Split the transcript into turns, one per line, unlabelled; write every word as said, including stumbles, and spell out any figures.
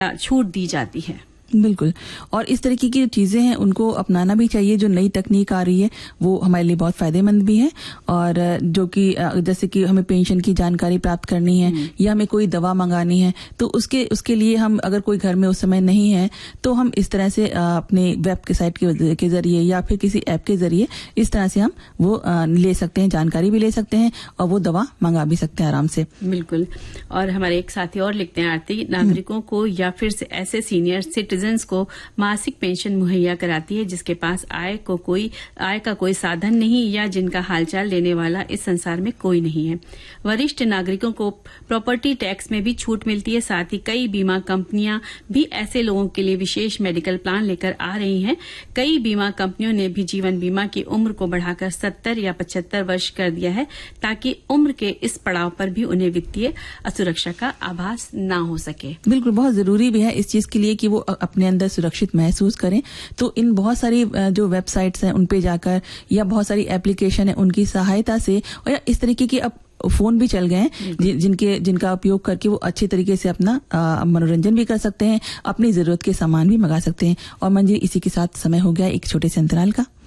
छूट दी जाती है।
बिल्कुल, और इस तरीके की चीजें हैं उनको अपनाना भी चाहिए। जो नई तकनीक आ रही है वो हमारे लिए बहुत फायदेमंद भी है, और जो कि जैसे कि हमें पेंशन की जानकारी प्राप्त करनी है या हमें कोई दवा मंगानी है, तो उसके उसके लिए हम अगर कोई घर में उस समय नहीं है तो हम इस तरह से अपने वेब के साइट के, के जरिए या फिर किसी ऐप के जरिए इस तरह से हम वो ले सकते हैं, जानकारी भी ले सकते हैं और वो दवा मंगा भी सकते हैं आराम से।
बिल्कुल। और हमारे एक साथी और लिखते हैं, आरती, नागरिकों को या फिर ऐसे सीनियर सिटीजन को मासिक पेंशन मुहैया कराती है जिसके पास आय को कोई आय का कोई साधन नहीं या जिनका हालचाल लेने वाला इस संसार में कोई नहीं है। वरिष्ठ नागरिकों को प्रॉपर्टी टैक्स में भी छूट मिलती है। साथ ही कई बीमा कंपनियां भी ऐसे लोगों के लिए विशेष मेडिकल प्लान लेकर आ रही हैं। कई बीमा कंपनियों ने भी जीवन बीमा की उम्र को बढ़ाकर सत्तर या पचहत्तर वर्ष कर दिया है ताकि उम्र के इस पड़ाव पर भी उन्हें वित्तीय असुरक्षा का आभास न हो सके।
बिल्कुल, बहुत जरूरी भी है इस चीज के लिए कि वो अपने अंदर सुरक्षित महसूस करें। तो इन बहुत सारी जो वेबसाइट्स हैं उन पे जाकर या बहुत सारी एप्लीकेशन है उनकी सहायता से, और या इस तरीके की अब फोन भी चल गए हैं जि, जिनके जिनका उपयोग करके वो अच्छे तरीके से अपना आ, मनोरंजन भी कर सकते हैं, अपनी जरूरत के सामान भी मंगा सकते हैं। और मंजिल, इसी के साथ समय हो गया एक छोटे से अंतराल का।